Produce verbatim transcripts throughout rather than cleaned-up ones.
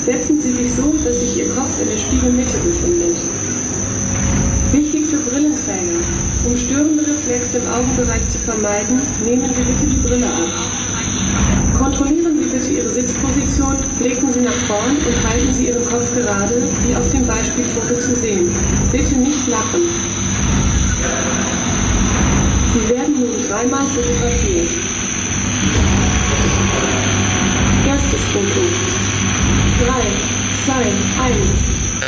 Setzen Sie sich so, dass sich Ihr Kopf in der Spiegelmitte befindet. Wichtig für Brillenträger. Um störende Reflexe im Augenbereich zu vermeiden, nehmen Sie bitte die Brille ab. Kontrollieren Sie bitte Ihre Sitzposition, blicken Sie nach vorn und halten Sie Ihren Kopf gerade, wie auf dem Beispielfoto zu sehen. Bitte nicht lachen. Sie werden nun dreimal fotografiert. Erstes Foto. Drei, zwei, eins.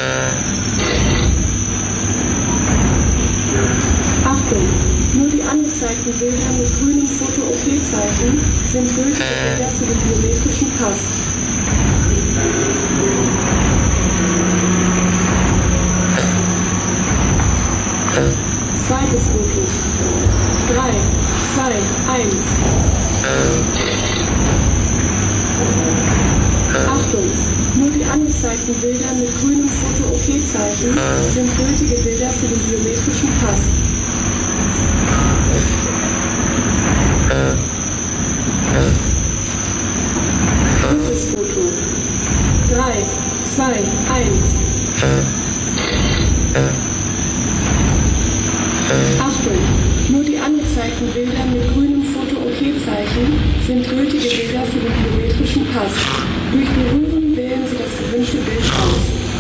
Achtung! Nur die angezeigten Bilder mit grünem Foto-OK-Zeichen sind gültige Bilder für den biometrischen Pass. Zweites Foto. Drei, zwei, eins. Achtung! Nur die angezeigten Bilder mit grünem Foto-OK-Zeichen sind gültige Bilder für den biometrischen Pass. Drittes Foto. Drei, zwei, eins. Achtung! Nur die angezeigten Bilder mit grünem Foto-OK-Zeichen sind gültige Bilder für den biometrischen Pass. Durch Berühren wählen Sie das gewünschte Bild aus.